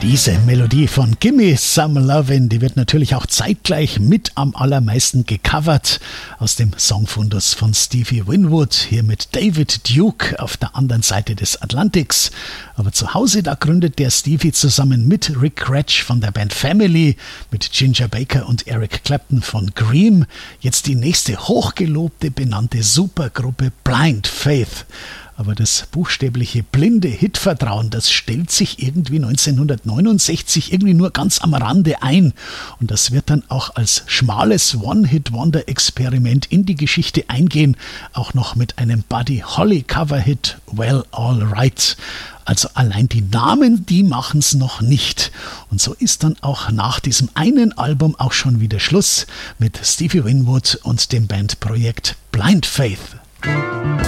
Diese Melodie von Gimme Some Lovin', die wird natürlich auch zeitgleich mit am allermeisten gecovert aus dem Songfundus von Stevie Winwood, hier mit David Duke auf der anderen Seite des Atlantiks. Aber zu Hause, da gründet der Stevie zusammen mit Rick Gretsch von der Band Family, mit Ginger Baker und Eric Clapton von Cream, jetzt die nächste hochgelobte, benannte Supergruppe Blind Faith. Aber das buchstäbliche blinde Hitvertrauen, das stellt sich irgendwie 1969 irgendwie nur ganz am Rande ein. Und das wird dann auch als schmales One-Hit-Wonder-Experiment in die Geschichte eingehen, auch noch mit einem Buddy Holly-Cover-Hit, Well, All Right. Also allein die Namen, die machen's noch nicht. Und so ist dann auch nach diesem einen Album auch schon wieder Schluss mit Stevie Winwood und dem Bandprojekt Blind Faith.